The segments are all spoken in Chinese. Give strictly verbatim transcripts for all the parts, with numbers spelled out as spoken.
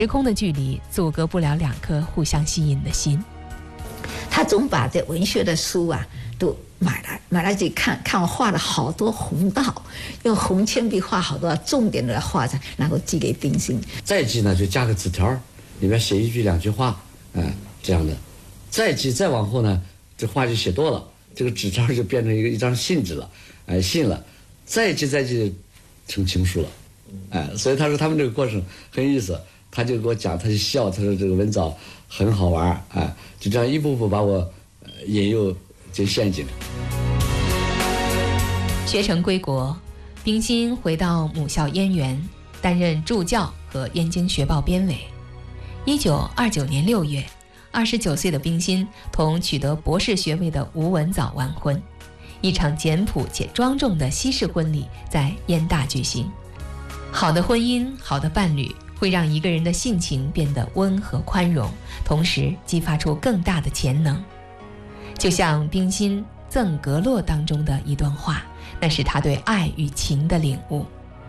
时空的距离阻隔不了两颗互相吸引的心。 他总把这文学的书啊都买来买来自己看，看我画了好多红道，用红铅笔画好多重点的画上，然后寄给冰心。 再寄呢就加个纸条，里面写一句两句话，嗯、呃，这样的。再寄再往后呢，这话就写多了，这个纸条就变成一个一张信纸了，哎、呃，信了。再寄再寄成情书了，哎、呃，所以他说他们这个过程很有意思。他就给我讲，他就笑，他说这个文藻很好玩，哎、呃，就这样一步步把我、呃、引入这陷阱。 学成归国，冰心回到母校燕园，担任助教和燕京学报编委。一九二九年六月，二十九岁的冰心同取得博士学位的吴文藻完婚，一场简朴且庄重的西式婚礼在燕大举行。好的婚姻，好的伴侣，会让一个人的性情变得温和宽容，同时激发出更大的潜能。就像冰心《赠格洛》当中的一段话，那是他对爱与情的领悟。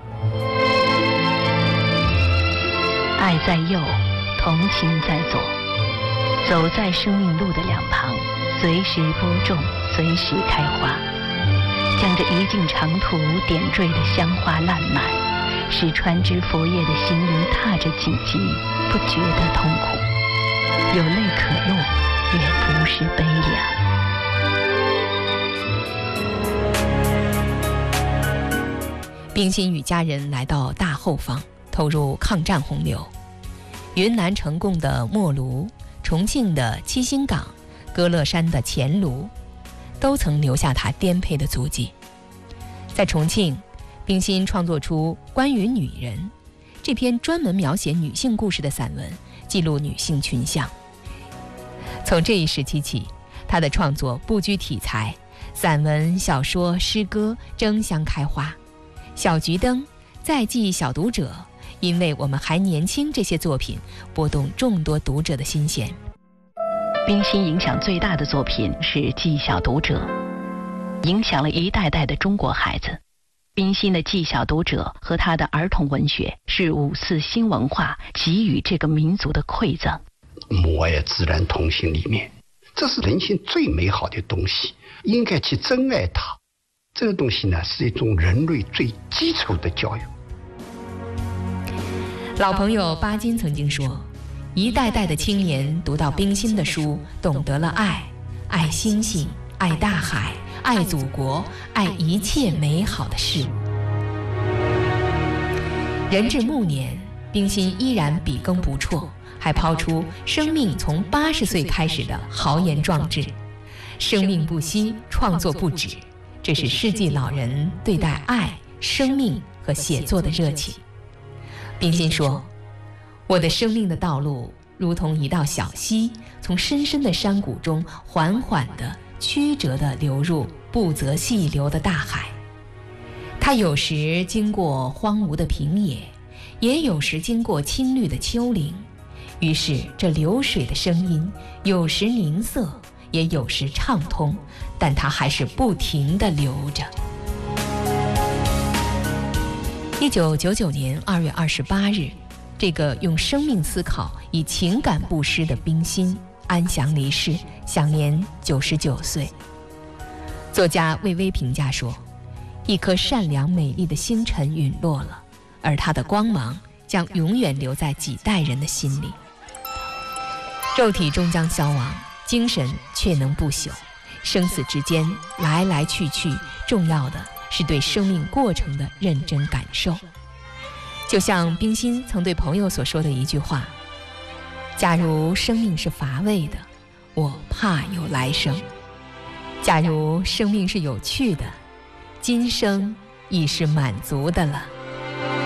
爱在右，同情在左，走在生命路的两旁，随时播种，随时开花，将这一径长途点缀的香花烂漫，使穿枝佛叶的行人踏着荆棘，不觉得痛苦，有泪可落，也不是悲凉。 冰心与家人来到大后方，投入抗战洪流。云南成贡的莫卢，重庆的七星岗，歌乐山的钱庐，都曾留下他颠沛的足迹。在重庆，冰心创作出《关于女人》这篇专门描写女性故事的散文，记录女性群像。从这一时期起，他的创作不拘题材，散文、小说、诗歌争相开花。小桔灯、再记小读者、因为我们还年轻这些作品拨动众多读者的心弦。 冰心影响最大的作品是《记小读者》，影响了一代代的中国孩子。冰心的《记小读者》和他的儿童文学是五四新文化给予这个民族的馈赠。 母爱自然同行里面，这是人性最美好的东西，应该去珍爱它。这个东西呢，是一种人类最基础的教育。 老朋友巴金曾经说，一代代的青年读到冰心的书，懂得了爱，爱星星，爱大海，爱祖国，爱一切美好的事。人至暮年，冰心依然笔耕不辍，还抛出生命从八十岁开始的豪言壮志。生命不息，创作不止，这是世纪老人对待爱、生命和写作的热情。冰心说，我的生命的道路如同一道小溪，从深深的山谷中缓缓地曲折地流入不择细流的大海。它有时经过荒芜的平野，也有时经过青绿的丘陵，于是这流水的声音有时凝涩，也有时畅通，但它还是不停地流着。一九九九年二月二十八日，这个用生命思考、以情感布施的冰心安详离世，享年九十九岁。作家魏巍评价说，一颗善良美丽的星辰陨落了，而它的光芒将永远留在几代人的心里。肉体终将消亡，精神却能不朽。生死之间来来去去，重要的是对生命过程的认真感受。就像冰心曾对朋友所说的一句话，假如生命是乏味的，我怕有来生；假如生命是有趣的，今生已是满足的了。